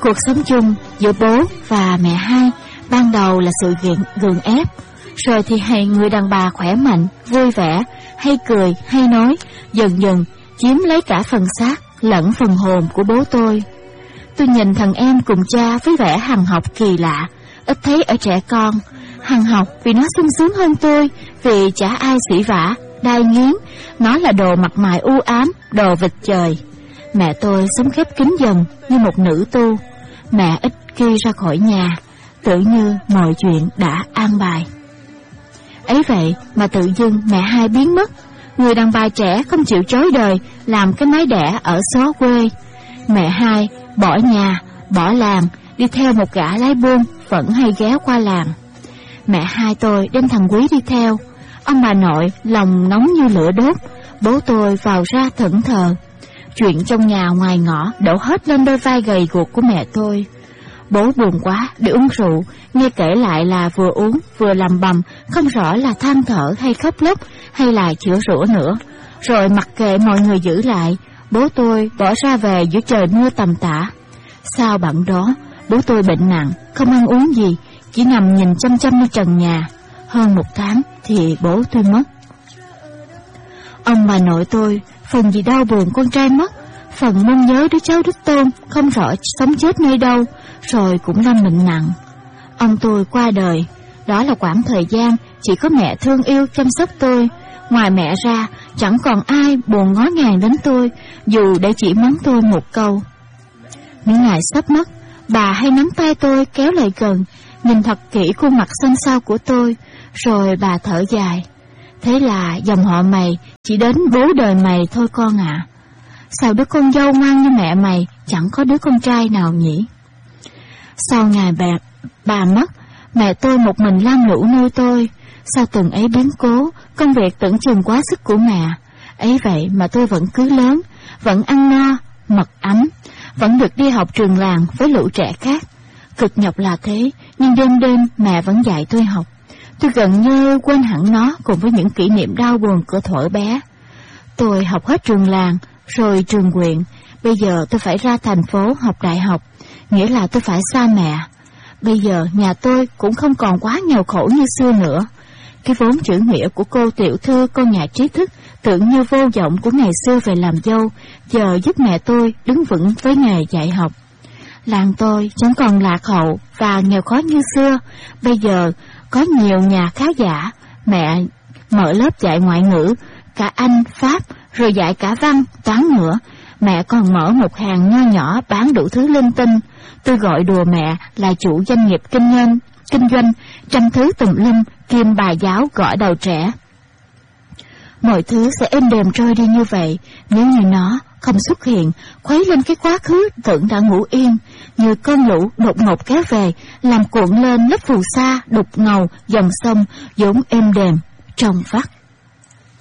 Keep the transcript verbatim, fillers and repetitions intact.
Cuộc sống chung giữa bố và mẹ hai ban đầu là sự gượng, gượng ép, rồi thì hai người đàn bà khỏe mạnh, vui vẻ, hay cười, hay nói, dần dần chiếm lấy cả phần xác lẫn phần hồn của bố tôi. Tôi nhìn thằng em cùng cha với vẻ hằng học kỳ lạ, ít thấy ở trẻ con. Hằng học vì nó sung sướng hơn tôi, vì chả ai sỉ vả, đai nghiến. Nó là đồ mặt mày u ám, đồ vịt trời. Mẹ tôi sống khép kín dần như một nữ tu. Mẹ ít khi ra khỏi nhà, tự như mọi chuyện đã an bài. Ấy vậy mà tự dưng mẹ hai biến mất. Người đàn bà trẻ không chịu chối đời, làm cái máy đẻ ở xó quê. Mẹ hai bỏ nhà, bỏ làng, đi theo một gã lái buôn vẫn hay ghé qua làng. Mẹ hai tôi đem thằng Quý đi theo. Ông bà nội lòng nóng như lửa đốt. Bố tôi vào ra thẫn thờ. Chuyện trong nhà ngoài ngõ đổ hết lên đôi vai gầy guộc của mẹ tôi. Bố buồn quá để uống rượu, nghe kể lại là vừa uống vừa lầm bầm, không rõ là than thở hay khóc lóc hay là chữa rủa nữa. Rồi mặc kệ mọi người giữ lại, bố tôi bỏ ra về giữa trời mưa tầm tã. Sau bận đó, bố tôi bệnh nặng, không ăn uống gì, chỉ nằm nhìn chăm chăm lên trần nhà. Hơn một tháng thì bố tôi mất. Ông bà nội tôi phần vì đau buồn con trai mất, phần mong nhớ đứa cháu đích tôn không rõ sống chết nơi đâu, rồi cũng lâm bệnh nặng. Ông tôi qua đời, đó là quãng thời gian chỉ có mẹ thương yêu chăm sóc tôi. Ngoài mẹ ra, chẳng còn ai buồn ngó ngàng đến tôi, dù để chỉ mắng tôi một câu. Những ngày sắp mất, bà hay nắm tay tôi kéo lại gần, nhìn thật kỹ khuôn mặt xanh xao của tôi, rồi bà thở dài. Thế là dòng họ mày chỉ đến bố đời mày thôi con ạ. À. Sao đứa con dâu ngoan như mẹ mày chẳng có đứa con trai nào nhỉ? Sau ngày bà, bà mất, mẹ tôi một mình lam lũ nuôi tôi. Sau từng ấy biến cố, công việc tưởng chừng quá sức của mẹ. Ấy vậy mà tôi vẫn cứ lớn, vẫn ăn no, mật ấm, vẫn được đi học trường làng với lũ trẻ khác. Cực nhọc là thế, nhưng đêm đêm mẹ vẫn dạy tôi học. Tôi gần như quên hẳn nó cùng với những kỷ niệm đau buồn của thuở bé. Tôi học hết trường làng, rồi trường huyện. Bây giờ tôi phải ra thành phố học đại học, nghĩa là tôi phải xa mẹ. Bây giờ nhà tôi cũng không còn quá nghèo khổ như xưa nữa. Cái vốn chữ nghĩa của cô tiểu thư con nhà trí thức tưởng như vô vọng của ngày xưa về làm dâu, giờ giúp mẹ tôi đứng vững với nghề dạy học. Làng tôi chẳng còn lạc hậu và nghèo khó như xưa. Bây giờ có nhiều nhà khá giả. Mẹ mở lớp dạy ngoại ngữ, cả Anh, Pháp, rồi dạy cả văn, toán nữa. Mẹ còn mở một hàng nho nhỏ bán đủ thứ linh tinh. Tôi gọi đùa mẹ là chủ doanh nghiệp kinh doanh, kinh doanh trăm thứ tùm lum, kiêm bà giáo gõ đầu trẻ. Mọi thứ sẽ êm đềm trôi đi như vậy nếu như nó không xuất hiện, khuấy lên cái quá khứ tưởng đã ngủ yên, như cơn lũ đột ngột kéo về, làm cuộn lên lớp phù sa đục ngầu dòng sông vốn êm đềm trong vắt.